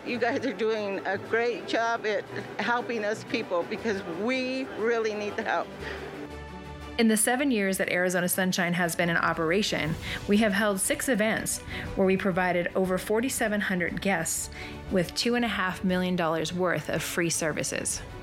You guys are doing a great job at helping us people because we really need the help. In the 7 years that Arizona Sunshine has been in operation, we have held 6 events where we provided over 4,700 guests with $2.5 million worth of free services.